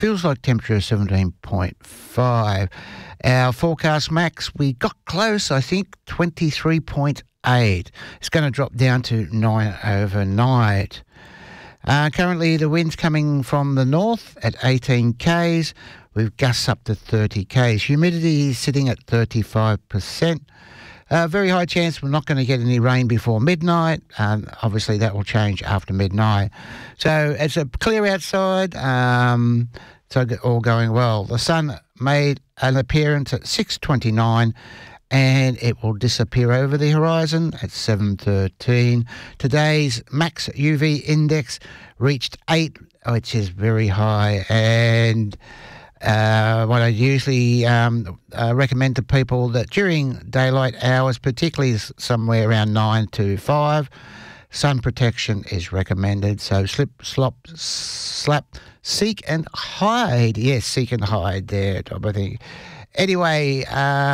Feels like temperature 17.5. Our forecast max, we got close, I think, 23.8. It's going to drop down to 9 overnight. Currently, the wind's coming from the north at 18 k's. We've gusts up to 30 k's. Humidity is sitting at 35%. Very high chance we're not going to get any rain before midnight. Obviously, that will change after midnight. So it's a clear outside. So all going well. The sun made an appearance at 6:29 and it will disappear over the horizon at 7:13. Today's max UV index reached 8, which is very high. And what I usually recommend to people that during daylight hours, particularly somewhere around 9 to 5, sun protection is recommended. So slip, slap, seek and hide. Yes, seek and hide there, I think. Anyway,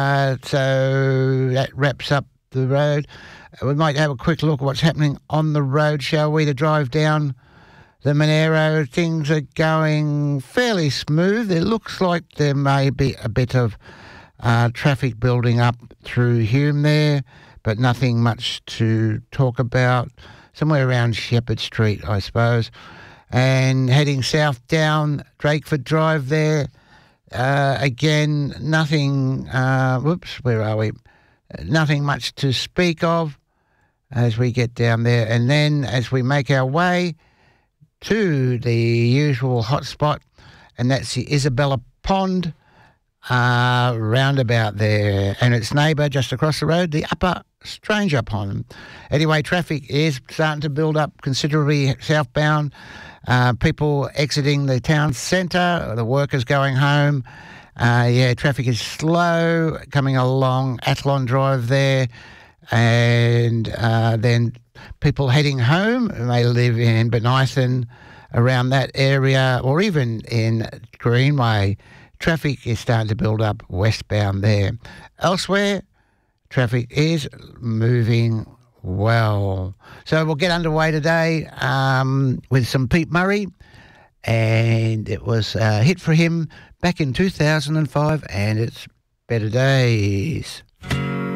so that wraps up the road. We might have a quick look at what's happening on the road, shall we, to drive down the Monaro. Things are going fairly smooth. It looks like there may be a bit of traffic building up through Hume there, but nothing much to talk about. Somewhere around Shepherd Street, I suppose. And heading south down Drakeford Drive there. Again, nothing, where are we? Nothing much to speak of as we get down there. And then as we make our way to the usual hotspot, and that's the Isabella Pond roundabout there, and its neighbour just across the road, the Upper Stranger Pond. Anyway, traffic is starting to build up considerably southbound. People exiting the town centre, the workers going home. Traffic is slow coming along Athlon Drive there, and then people heading home who may live in Bonython, around that area, or even in Greenway. Traffic is starting to build up westbound there. Elsewhere, traffic is moving well. So we'll get underway today with some Pete Murray, and it was a hit for him back in 2005, and it's Better Days.